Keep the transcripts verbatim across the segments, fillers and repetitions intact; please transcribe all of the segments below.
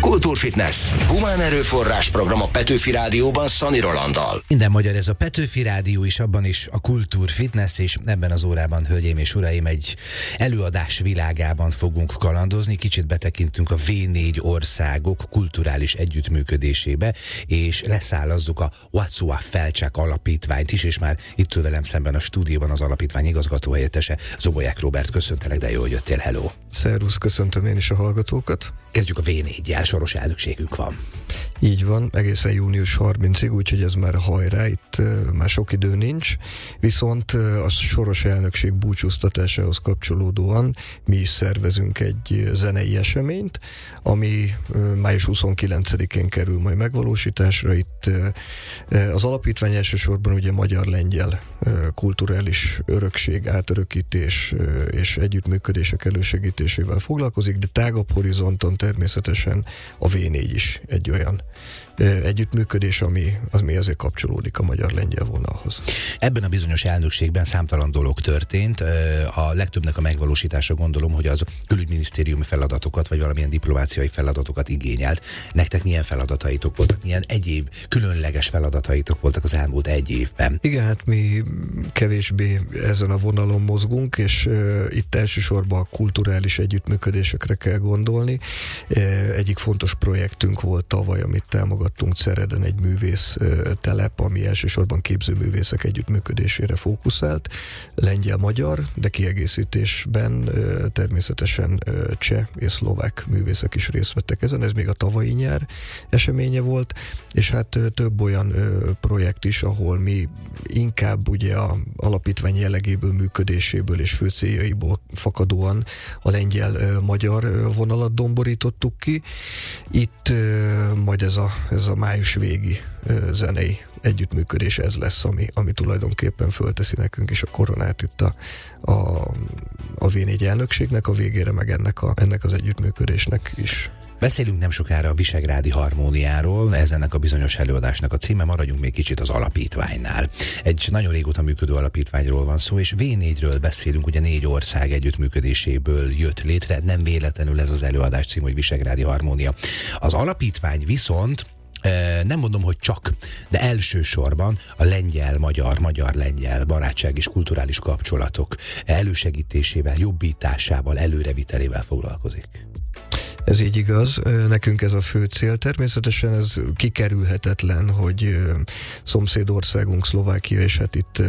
Kultúrfitness. Humán erőforrás program a Petőfi Rádióban Szani Rolanddal. Minden magyar, ez a Petőfi Rádió is, abban is a Kultúrfitness, és ebben az órában, hölgyeim és uraim, egy előadás világában fogunk kalandozni. Kicsit betekintünk a vé négy országok kulturális együttműködésébe, és leszállazzuk a Wacsua Felcsák alapítványt is, és már itt ül velem szemben a stúdióban az alapítvány igazgatóhelyettese, Zobolyák Róbert. Köszöntelek, de jól jöttél, hello! Szervusz, köszöntöm én is a hallgatókat. Kezdjük a vé négyel, soros elnökségünk van. Így van, egészen június harmincadikáig, úgyhogy ez már hajrá, itt uh, már sok idő nincs, viszont uh, a soros elnökség búcsúztatásához kapcsolódóan mi is szervezünk egy zenei eseményt, ami uh, május huszonkilencedikén kerül majd megvalósításra. Itt uh, az alapítvány elsősorban ugye magyar-lengyel uh, kulturális örökség, átörökítés uh, és együttműködések elősegítésével foglalkozik, de tágabb horizonton természetesen a vé négy is egy olyan együttműködés, ami, ami azért kapcsolódik a magyar-lengyel vonalhoz. Ebben a bizonyos elnökségben számtalan dolog történt. A legtöbbnek a megvalósítása, gondolom, hogy az külügyminisztériumi feladatokat, vagy valamilyen diplomáciai feladatokat igényelt. Nektek milyen feladataitok voltak, milyen egyéb különleges feladataitok voltak az elmúlt egy évben? Igen, hát mi kevésbé ezen a vonalon mozgunk, és uh, itt elsősorban a kulturális együttműködésekre kell gondolni. Uh, egyik fontos projektünk volt tavaly, amit támogattunk Cereden, egy művész uh, telep, ami elsősorban képzőművészek együttműködésére fókuszált, lengyel-magyar, de kiegészítésben uh, természetesen uh, cseh és szlovák művészek is részt vettek ezen. Ez még a tavalyi nyár eseménye volt, és hát uh, több olyan uh, projekt is, ahol mi inkább ugye a alapítvány jellegéből, működéséből és fő céljaiból fakadóan a lengyel-magyar uh, vonalat domborítottuk ki. Itt uh, majd ez a, ez a május végi uh, zenei együttműködés, ez lesz, ami, ami tulajdonképpen fölteszi nekünk is a koronát itt a, a, a vé négy elnökségnek a végére, meg ennek, a, ennek az együttműködésnek is. Beszélünk nem sokára a Visegrádi Harmóniáról, ez ennek a bizonyos előadásnak a címe, maradjunk még kicsit az alapítványnál. Egy nagyon régóta működő alapítványról van szó, és vé négyről beszélünk, ugye négy ország együttműködéséből jött létre, nem véletlenül ez az előadás cím, hogy Visegrádi Harmónia. Az alapítvány viszont nem mondom, hogy csak, de elsősorban a lengyel-magyar, magyar-lengyel barátság és kulturális kapcsolatok elősegítésével, jobbításával, előrevitelével foglalkozik. Ez így igaz. Nekünk ez a fő cél. Természetesen ez kikerülhetetlen, hogy szomszédországunk Szlovákia, és hát itt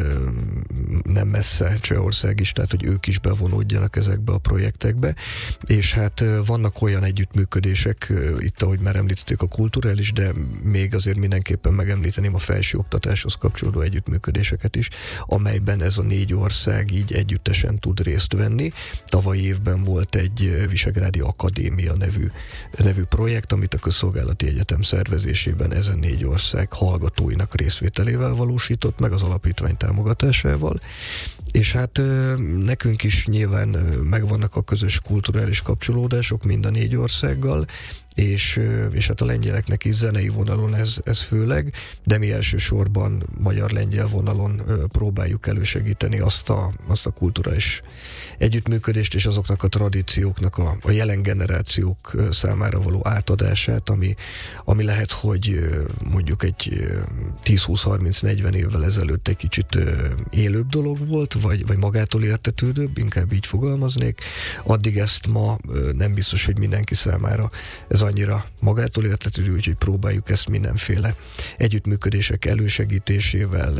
nem messze Csehország is, tehát hogy ők is bevonódjanak ezekbe a projektekbe. És hát vannak olyan együttműködések, itt ahogy már említettük a kulturális, de még azért mindenképpen megemlíteném a felsőoktatáshoz kapcsolódó együttműködéseket is, amelyben ez a négy ország így együttesen tud részt venni. Tavaly évben volt egy Visegrádi Akadémia nevű, nevű projekt, amit a Közszolgálati Egyetem szervezésében ezen négy ország hallgatóinak részvételével valósított meg, az alapítvány támogatásával. És hát nekünk is nyilván megvannak a közös kulturális kapcsolódások mind a négy országgal, és, és hát a lengyeleknek is zenei vonalon ez, ez főleg, de mi elsősorban magyar-lengyel vonalon próbáljuk elősegíteni azt a, azt a kulturális együttműködést és azoknak a tradícióknak a, a jelen generációk számára való átadását, ami, ami lehet, hogy mondjuk egy tíz-húsz-harminc-negyven évvel ezelőtt egy kicsit élőbb dolog volt, vagy, vagy magától értetődőbb, inkább így fogalmaznék. Addig ezt ma nem biztos, hogy mindenki számára ez annyira magától értetődő, úgyhogy próbáljuk ezt mindenféle együttműködések elősegítésével,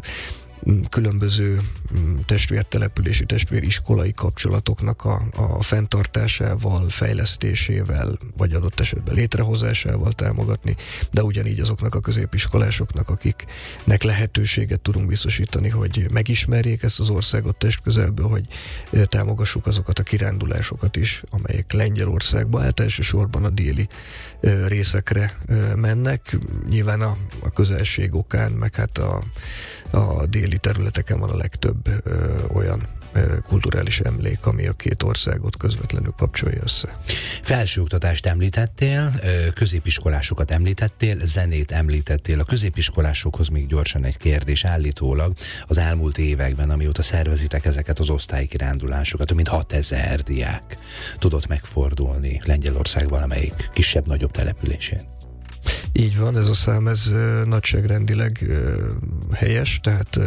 különböző testvértelepülési, testvériskolai kapcsolatoknak a, a fenntartásával, fejlesztésével, vagy adott esetben létrehozásával támogatni, de ugyanígy azoknak a középiskolásoknak, akiknek lehetőséget tudunk biztosítani, hogy megismerjék ezt az országot testközelből, hogy támogassuk azokat a kirándulásokat is, amelyek Lengyelországba, hát elsősorban a déli részekre mennek. Nyilván a, a közelség okán, meg hát a, a déli területeken van a legtöbb ö, olyan kulturális emlék, ami a két országot közvetlenül kapcsolja össze. Felsőoktatást említettél, középiskolásokat említettél, zenét említettél. A középiskolásokhoz még gyorsan egy kérdés. Állítólag az elmúlt években, amióta szervezitek ezeket az osztálykirándulásokat, több mint hatezer diák tudott megfordulni Lengyelország valamelyik kisebb-nagyobb településén. Így van, ez a szám, ez nagyságrendileg helyes, tehát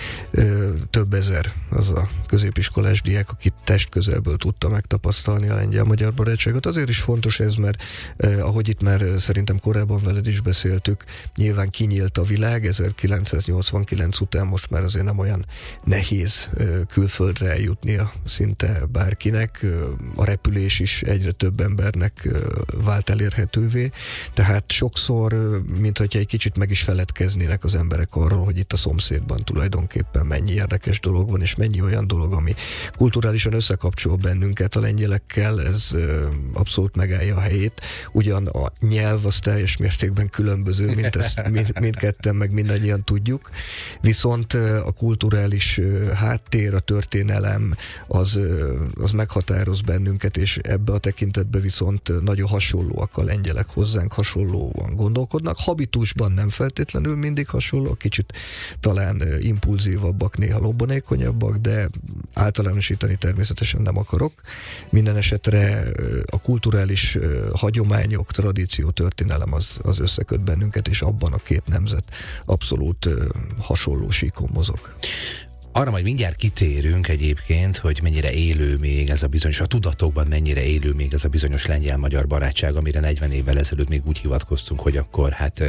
több ezer az a középiskolás diák, aki testközelből tudta megtapasztalni a lengyel-magyar barátságot. Azért is fontos ez, mert ahogy itt már szerintem korábban veled is beszéltük, nyilván kinyílt a világ, ezerkilencszáznyolcvankilenc után most már azért nem olyan nehéz külföldre eljutnia szinte bárkinek. A repülés is egyre több embernek vált elérhetővé, tehát sokszor, mint hogyha egy kicsit meg is feledkeznének az emberek arról, hogy itt a szomszédban tulajdonképpen mennyi érdekes dolog van, és mennyi olyan dolog, ami kulturálisan összekapcsol bennünket a lengyelekkel, ez abszolút megállja a helyét. Ugyan a nyelv az teljes mértékben különböző, mint ezt mind, mindketten meg mindannyian tudjuk, viszont a kulturális háttér, a történelem az, az meghatároz bennünket, és ebbe a tekintetben viszont nagyon hasonlóak a lengyelek hozzánk, hasonló gondolkodnak. Habitusban nem feltétlenül mindig hasonló, kicsit talán impulzívabbak, néha lobbanékonyabbak, de általánosítani természetesen nem akarok. Minden esetre a kulturális hagyományok, tradíció, történelem az, az összeköt bennünket, és abban a két nemzet abszolút hasonló síkon mozog. Arra majd mindjárt kitérünk egyébként, hogy mennyire élő még ez a bizonyos, a tudatokban mennyire élő még ez a bizonyos lengyel-magyar barátság, amire negyven évvel ezelőtt még úgy hivatkoztunk, hogy akkor hát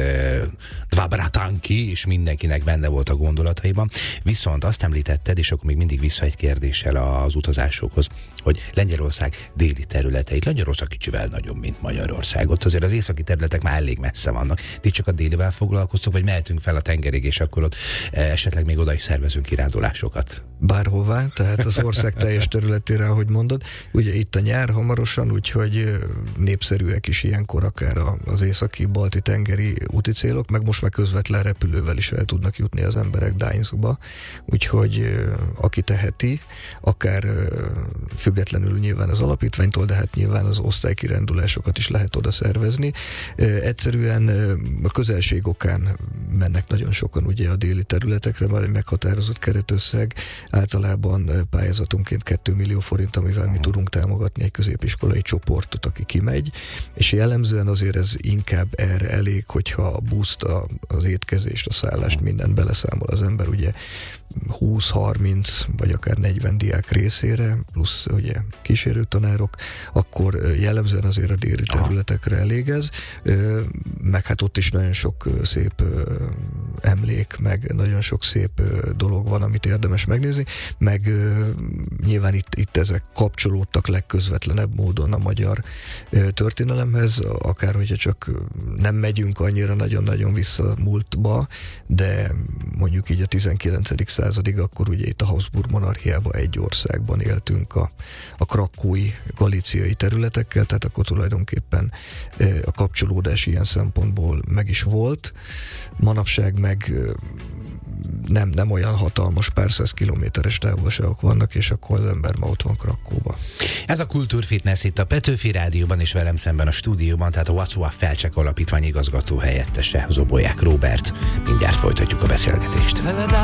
dva bratanki, és mindenkinek benne volt a gondolataiban. Viszont azt említetted, és akkor még mindig vissza egy kérdéssel az utazásokhoz, hogy Lengyelország déli területeit, Lengyelország kicsivel nagyobb, mint Magyarország. Ott azért az északi területek már elég messze vannak. Ti csak a délivel foglalkoztok, vagy mehetünk fel a tengerig, és akkor ott esetleg még oda is szervezünk kirándulást? Bárhová, tehát az ország teljes területére, ahogy mondod. Ugye itt a nyár hamarosan, úgyhogy népszerűek is ilyenkor akár az északi balti tengeri úti célok, meg most már közvetlen repülővel is el tudnak jutni az emberek Gdańskba, úgyhogy aki teheti, akár függetlenül nyilván az alapítványtól, de hát nyilván az osztálykirándulásokat is lehet oda szervezni. Egyszerűen a közelség okán mennek nagyon sokan ugye a déli területekre, már egy meghatározott keretösszeg, általában pályázatonként két millió forint, amivel mi tudunk támogatni egy középiskolai csoportot, aki kimegy, és jellemzően azért ez inkább erre elég, hogyha a buszt, az étkezést, a szállást, mindent beleszámol az ember, ugye húsz-harminc vagy akár negyven diák részére, plusz ugye kísérőtanárok, akkor jellemzően azért a déli területekre elég ez, meg hát ott is nagyon sok szép emlék, meg nagyon sok szép dolog van, amit érdemes megnézni, meg nyilván itt, itt ezek kapcsolódtak legközvetlenebb módon a magyar történelemhez, akár hogyha csak nem megyünk annyira nagyon-nagyon vissza múltba, de mondjuk így a tizenkilencedik századig, akkor ugye itt a Habsburg monarchiában egy országban éltünk a, a krakói, galíciai területekkel, tehát akkor tulajdonképpen a kapcsolódás ilyen szempontból meg is volt. Manapság meg nem, nem olyan hatalmas, pár száz kilométeres távolságok vannak, és akkor az ember ma ott van Krakóban. Ez a Kultúrfitness itt a Petőfi Rádióban, és velem szemben a stúdióban, tehát a Wacław Felczak Alapítvány igazgató helyettese, Zobolyák Róbert. Mindjárt folytatjuk a beszélgetést.